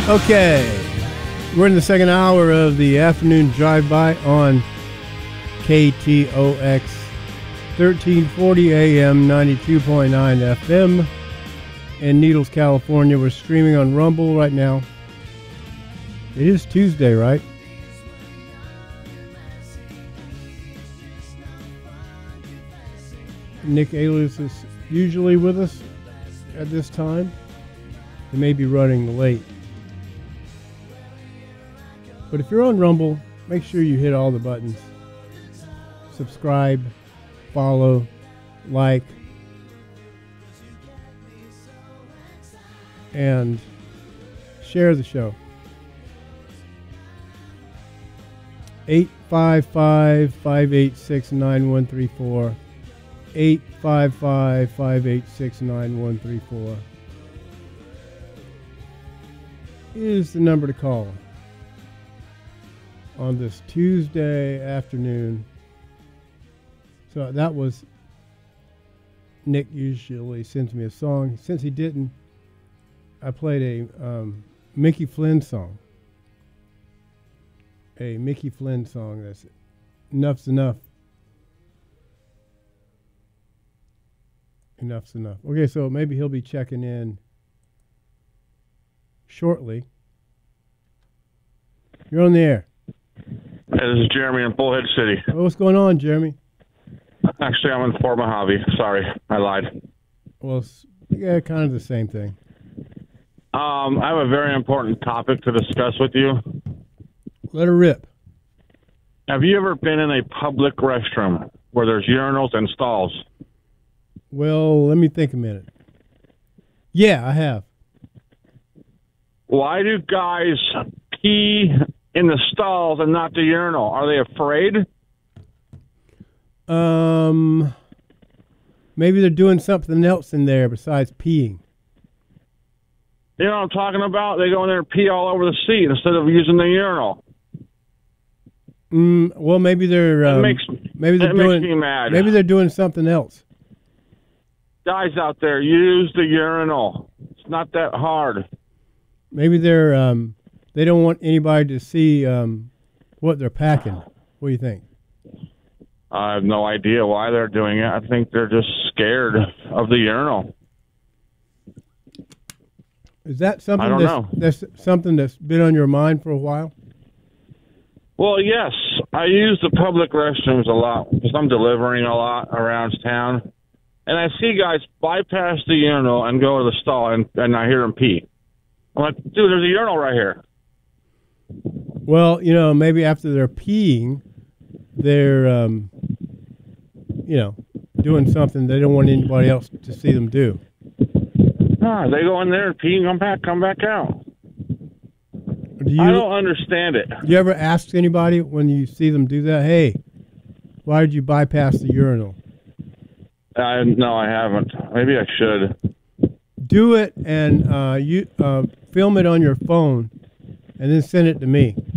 Okay, we're in the second hour of the afternoon drive-by on KTOX 1340 AM 92.9 FM in Needles, California. We're streaming on Rumble right now. It is Tuesday, right? Nick Alias is usually with us at this time. He may be running late. But if you're on Rumble, make sure you hit all the buttons. Subscribe, follow, like, and share the show. 855-586-9134. 855-586-9134 is the number to call on this Tuesday afternoon. So that was Nick usually sends me a song. Since he didn't, I played a Mickey Flynn song. A Mickey Flynn song that's Enough's Enough. Enough's enough. Okay, so maybe he'll be checking in shortly. You're on the air. Hey, this is Jeremy in Bullhead City. Oh, what's going on, Jeremy? Actually, I'm in Fort Mojave. Sorry, I lied. Well, yeah, kind of the same thing. I have a very important topic to discuss with you. Let her rip. Have you ever been in a public restroom where there's urinals and stalls? Well, let me think a minute. Yeah, I have. Why do guys pee in the stalls and not the urinal? Are they afraid? Maybe they're doing something else in there besides peeing. You know what I'm talking about? They go in there and pee all over the seat instead of using the urinal. Well, maybe they're It makes me mad. Maybe they're doing something else. Guys out there, use the urinal. It's not that hard. Maybe they're they don't want anybody to see what they're packing. What do you think? I have no idea why they're doing it. I think they're just scared of the urinal. Is that something I don't know. That's something that's been on your mind for a while? Well, yes. I use the public restrooms a lot because I'm delivering a lot around town. And I see guys bypass the urinal and go to the stall, and I hear them pee. I'm like, dude, there's a urinal right here. Well, maybe after they're peeing, they're, doing something they don't want anybody else to see them do. They go in there and pee and come back out. I don't understand it. You ever ask anybody when you see them do that, hey, why did you bypass the urinal? No, I haven't. Maybe I should. Do it and you film it on your phone and then send it to me.